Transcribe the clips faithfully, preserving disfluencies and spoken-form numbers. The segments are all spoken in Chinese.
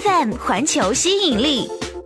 F M 环球吸引力。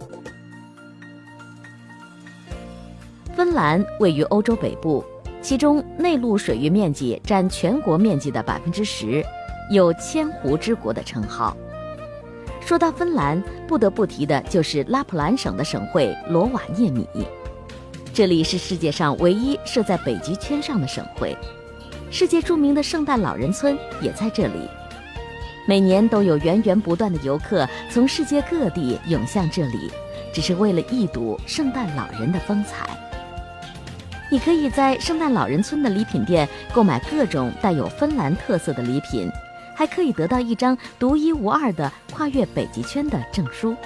芬兰位于欧洲北部，其中内陆水域面积占全国面积的百分之十，有千湖之国的称号。说到芬兰，不得不提的就是拉普兰省的省会罗瓦涅米，这里是世界上唯一设在北极圈上的省会，世界著名的圣诞老人村也在这里。每年都有源源不断的游客从世界各地涌向这里，只是为了一睹圣诞老人的风采。你可以在圣诞老人村的礼品店购买各种带有芬兰特色的礼品，还可以得到一张独一无二的跨越北极圈的证书。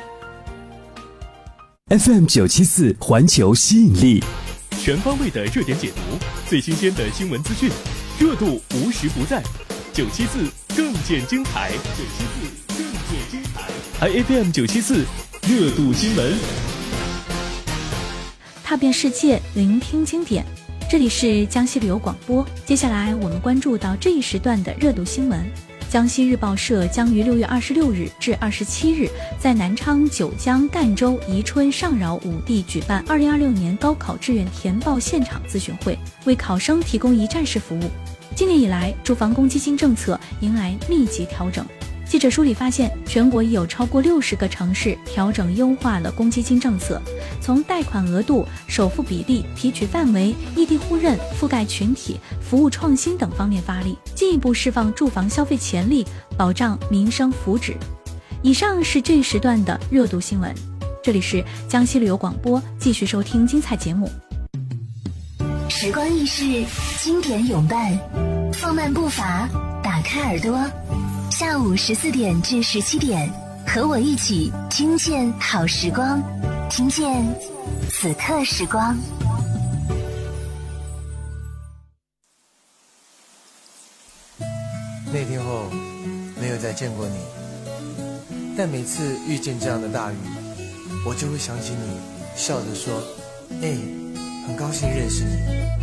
F M 九七四环球吸引力， 全方位的热点解读，最新鲜的新闻资讯，热度无时不在。九七四更见精彩，九七四更见精彩。I F M 九七四热度新闻， 踏遍世界，聆听经典。这里是江西旅游广播。接下来我们关注到这一时段的热度新闻。江西日报社将于六月二十六日至二十七日在南昌、九江、赣州、宜春、上饶五地举办二零二六年高考志愿填报现场咨询会，为考生提供一站式服务。今年以来，住房公积金政策迎来密集调整。记者梳理发现，全国已有超过六十个城市调整优化了公积金政策，从贷款额度、首付比例、提取范围、异地互认、覆盖群体、服务创新等方面发力，进一步释放住房消费潜力，保障民生福祉。以上是这一时段的热度新闻，这里是江西旅游广播，继续收听精彩节目。 时光易逝，经典永伴，放慢步伐，打开耳朵。下午十四点至十七点，和我一起听见好时光，听见此刻时光。 那天后没有再见过你，但每次遇见这样的大雨，我就会想起你，笑着说：“哎，很高兴认识你。”